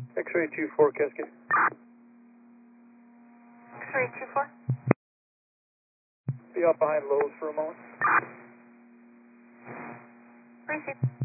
X-ray 24, Cascade. X-ray 24. Be out behind Lowe's for a moment. Receive.